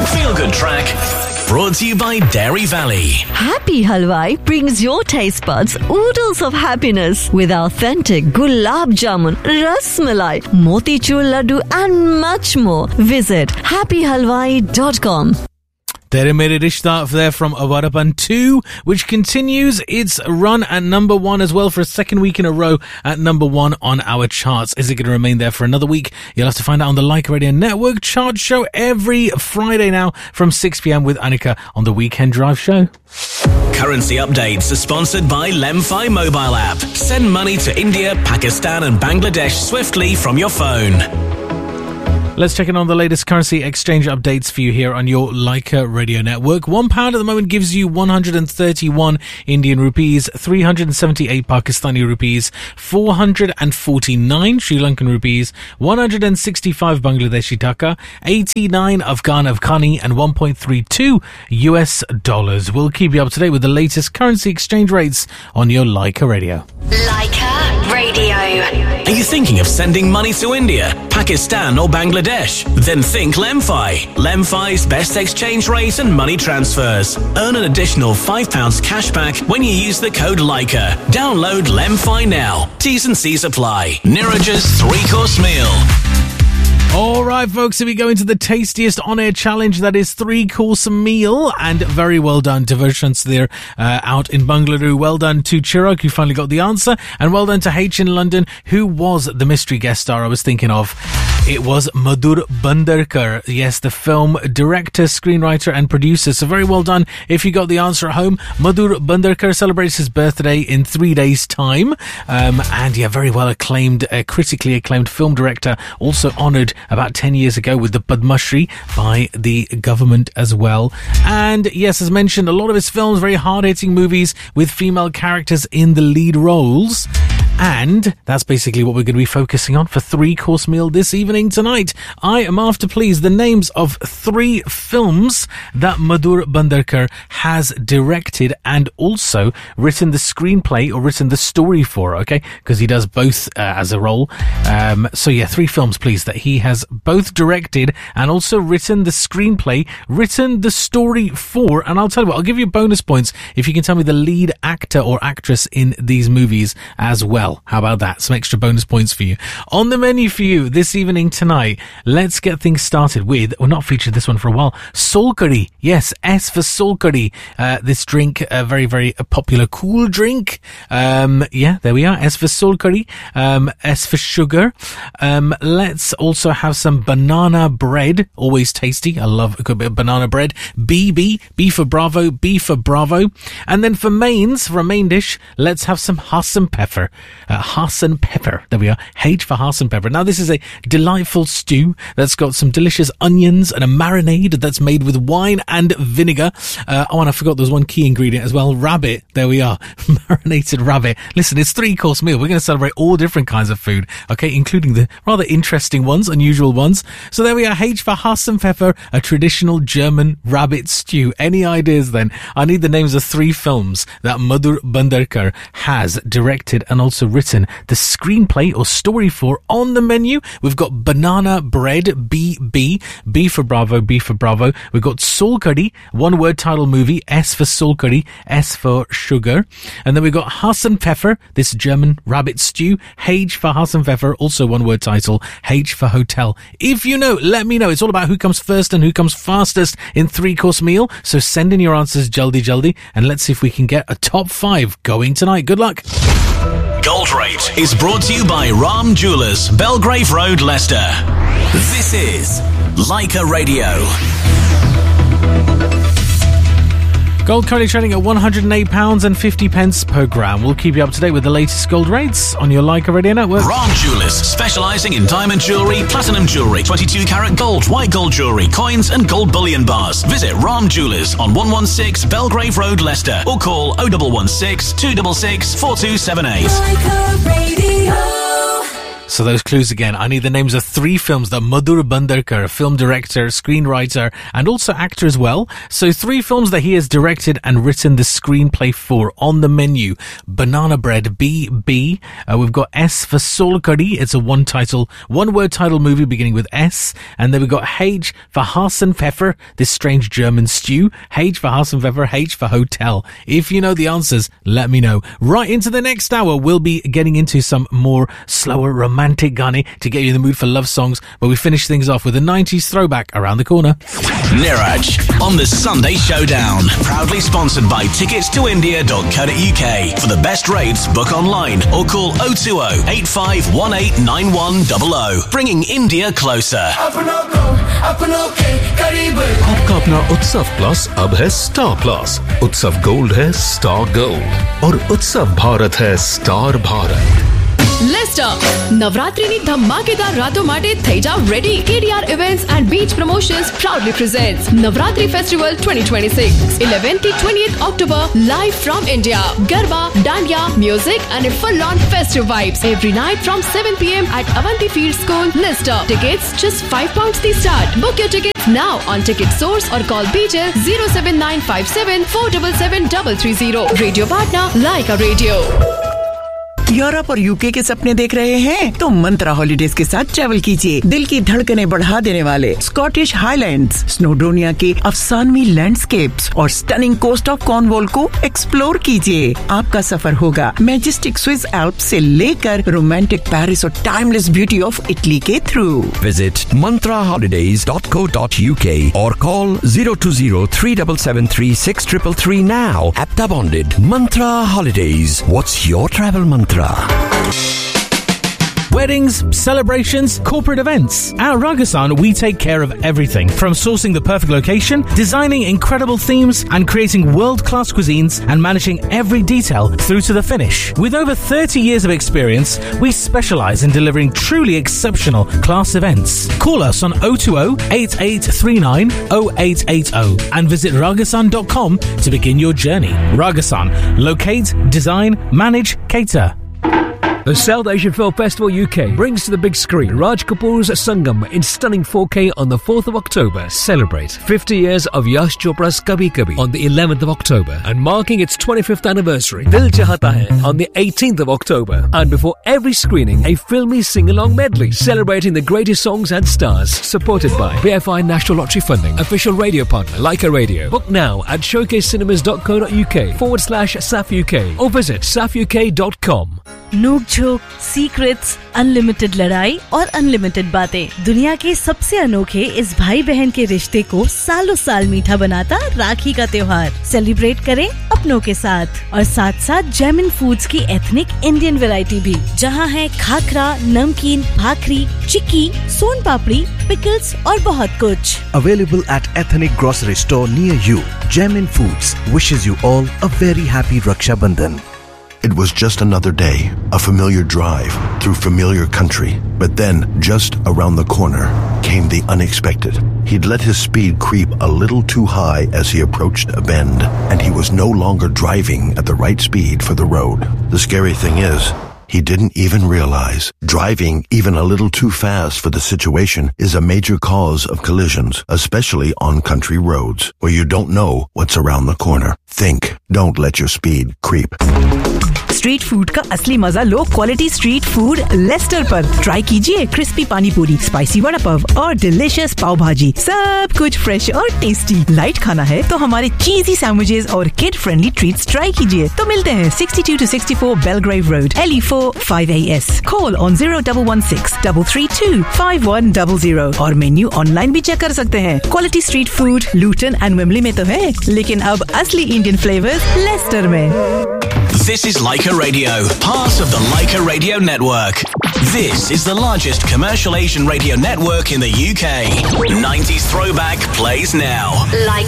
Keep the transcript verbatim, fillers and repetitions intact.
feel-good track. Brought to you by Dairy Valley. Happy Halwai brings your taste buds oodles of happiness with authentic gulab jamun, ras malai, motichur laddu and much more. Visit happy halwai dot com. Tere Mere Rishta there from Awarapan two, which continues its run at number one as well for a second week in a row at number one on our charts. Is it going to remain there for another week? You'll have to find out on the Leica Radio Network chart show every Friday now from six p.m. with Annika on the Weekend Drive show. Currency updates are sponsored by Lemfi mobile app. Send money to India, Pakistan and Bangladesh swiftly from your phone. Let's check in on the latest currency exchange updates for you here on your Leica Radio Network. One pound at the moment gives you one hundred thirty-one Indian rupees, three hundred seventy-eight Pakistani rupees, four hundred forty-nine Sri Lankan rupees, one hundred sixty-five Bangladeshi taka, eighty-nine Afghan Afghani, and one point three two U S dollars. We'll keep you up to date with the latest currency exchange rates on your Leica Radio. Leica Radio. Are you thinking of sending money to India, Pakistan or Bangladesh? Then think Lemfi. Lemfi's best exchange rate and money transfers. Earn an additional five pounds cash back when you use the code Leica. Download Lemfi now. T's and C's apply. Niraj's three-course meal. All right, folks, here we go into the tastiest on-air challenge. That is three-course meal. And very well done to Vershans there uh, out in Bengaluru. Well done to Chirag, who finally got the answer. And well done to H in London, who was the mystery guest star I was thinking of. It was Madhur Bhandarkar. Yes, the film director, screenwriter and producer. So very well done if you got the answer at home. Madhur Bhandarkar celebrates his birthday in three days' time. Um, and yeah, very well acclaimed, uh, critically acclaimed film director. Also honoured about ten years ago with the Padma Shri by the government as well. And yes, as mentioned, a lot of his films, very hard-hitting movies with female characters in the lead roles. And that's basically what we're going to be focusing on for three-course meal this evening tonight. I am after, please, the names of three films that Madhur Bhandarkar has directed and also written the screenplay or written the story for, okay? Because he does both uh, as a role. Um, so yeah, three films, please, that he has both directed and also written the screenplay, written the story for. And I'll tell you what, I'll give you bonus points if you can tell me the lead actor or actress in these movies as well. How about that? Some extra bonus points for you. On the menu for you this evening tonight, let's get things started with, we're not featured this one for a while, Soul Curry. Yes, S for Soul Curry. Uh, this drink, a very, very popular cool drink. Um, yeah, there we are. S for Soul Curry. Um, S for sugar. Um, let's also have some banana bread. Always tasty. I love a good bit of banana bread. B, B. B for Bravo. B for Bravo. And then for mains, for a main dish, let's have some Hassan pepper. Uh, Hassan pepper. There we are. H for Hassan pepper. Now, this is a delightful stew that's got some delicious onions and a marinade that's made with wine and vinegar. Uh, oh, and I forgot there's one key ingredient as well. Rabbit. There we are. Marinated rabbit. Listen, it's three-course meal. We're going to celebrate all different kinds of food, okay, including the rather interesting ones, unusual ones. So there we are. H for Hassan pepper, a traditional German rabbit stew. Any ideas then? I need the names of three films that Madhur Bhandarkar has directed and also written the screenplay or story for. On the menu, we've got Banana Bread, B B, B for Bravo, B for Bravo. We've got Soul Curry, one word title movie, S for Soul Curry, S for sugar. And then we've got Hassan Pfeffer, this German rabbit stew, H for Hassan Pfeffer, also one word title, H for hotel. If you know, let me know. It's all about who comes first and who comes fastest in three-course meal. So send in your answers jaldi jaldi and let's see if we can get a top five going tonight. Good luck. Gold Rate is brought to you by Ram Jewellers, Belgrave Road, Leicester. This is Leica Radio. Gold currently trading at one hundred eight pounds fifty per gram. We'll keep you up to date with the latest gold rates on your Leica Radio Network. Ram Jewellers, specialising in diamond jewellery, platinum jewellery, twenty-two carat gold, white gold jewellery, coins and gold bullion bars. Visit Ram Jewellers on one one six Belgrave Road, Leicester, or call oh one one six, two six six, four two seven eight. Leica Radio. So those clues again. I need the names of three films that Madhur Bandarkar, film director, screenwriter, and also actor as well. So three films that he has directed and written the screenplay for. On the menu, Banana Bread, B B. Uh, we've got S for Sol Kadi. It's a one title, one word title movie beginning with S. And then we've got H for Hasenpfeffer, this strange German stew. H for Hasenpfeffer, H for Hotel. If you know the answers, let me know. Right into the next hour, we'll be getting into some more slower romantic gani to get you in the mood for love songs, but we finish things off with a nineties throwback around the corner. Niraj on the Sunday Showdown, proudly sponsored by tickets to india dot co dot uk. For the best rates, book online or call oh two oh, eight five one eight nine one zero zero. Bringing India closer. आपका अपना उत्सव plus अब है star plus. उत्सव gold है star gold और उत्सव भारत है स्टार भारत. Leicester નવરાત્રીની ધમાકેદાર રાતો માટે થઈ જાવ ready. K D R Events and Beach Promotions proudly presents Navratri Festival twenty twenty-six, eleventh to twentieth October, live from India. Garba, Dandiya, music and a full-on festive vibes every night from seven p m at Avanti Field School, Leicester. Tickets just five pounds the start. Book your tickets now on Ticket Source or call B J zero seven nine five seven four seven seven three three zero. Radio partner Laika Radio. Europe और UK के सपने देख रहे हैं तो मंत्रा holidays के साथ travel कीजिए. दिल की धड़कनें बढ़ा देने वाले स्कॉटिश हाईलैंड्स, स्नोडोनिया के अफसानवी लैंडस्केप्स और स्टनिंग कोस्ट ऑफ कॉर्नवॉल को एक्सप्लोर कीजिए. आपका सफर होगा मैजेस्टिक स्विस एल्प्स से लेकर रोमांटिक पेरिस और टाइमलेस ब्यूटी ऑफ इटली के through. Visit mantra holidays dot co dot uk or call zero two zero three seven seven three six three three now. App bonded. Mantra Holidays. What's your travel mantra? Weddings, celebrations, corporate events. At Ragasan, we take care of everything from sourcing the perfect location, designing incredible themes, and creating world-class cuisines and managing every detail through to the finish. With over thirty years of experience, we specialize in delivering truly exceptional class events. Call us on oh two oh, eight eight three nine, oh eight eight oh and visit ragasan dot com to begin your journey. Ragasan. Locate, design, manage, cater. The South Asian Film Festival U K brings to the big screen Raj Kapoor's Sangam in stunning four K on the fourth of October. Celebrate fifty years of Yash Chopra's Kabhi Kabhi on the eleventh of October and marking its twenty-fifth anniversary, Dil Chahata Hai on the eighteenth of October. And before every screening, a filmy sing-along medley celebrating the greatest songs and stars. Supported by B F I National Lottery Funding, official radio partner Laika Radio. Book now at showcase cinemas dot co dot uk forward slash safuk or visit safuk dot com. नोक झोंक, secrets, unlimited लड़ाई और unlimited बातें. दुनिया के सबसे अनोखे इस भाई बहन के रिश्ते को सालों साल मीठा बनाता राखी का त्योहार. सेलिब्रेट करें अपनों के साथ और साथ साथ जैमिन फूड्स की एथनिक इंडियन वैरायटी भी, जहां है खाखरा, नमकीन, भाखरी, चिक्की, सोन पापड़ी, पिकल्स और बहुत कुछ. Available at ethnic grocery store near you. Jaimin Foods wishes you all a very happy Raksha Bandhan. It was just another day, a familiar drive through familiar country. But then, just around the corner, came the unexpected. He'd let his speed creep a little too high as he approached a bend, and he was no longer driving at the right speed for the road. The scary thing is, he didn't even realize driving even a little too fast for the situation is a major cause of collisions, especially on country roads where you don't know what's around the corner. Think, don't let your speed creep. Street food का असली मजा low quality street food Lester पर. Try कीजिए crispy पानी पूरी, spicy vada pav और delicious पाव भाजी. सब कुछ फ्रेश और टेस्टी. लाइट खाना है तो हमारे चीजी सैंडविचेस और किड फ्रेंडली ट्रीट्स ट्राई कीजिए. तो मिलते हैं sixty-two to sixty-four Belgrave Road, L E four five A S. Call on zero one one six three three two five one zero zero और मेन्यू ऑनलाइन भी check कर सकते हैं. Quality street food Lutan and Wembley में तो है, लेकिन अब असली इंडियन फ्लेवर्स लेस्टर में. This is Laika Radio, part of the Laika Radio Network. This is the largest commercial Asian radio network in the U K. nineties Throwback plays now. Laika.